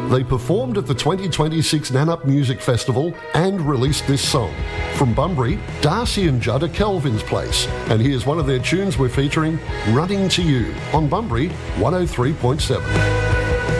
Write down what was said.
They performed at the 2026 Nannup Music Festival and released this song. From Bunbury, Darcy and Judd are Kelvin's Place, and here's one of their tunes we're featuring, Running to You, on Bunbury 103.7.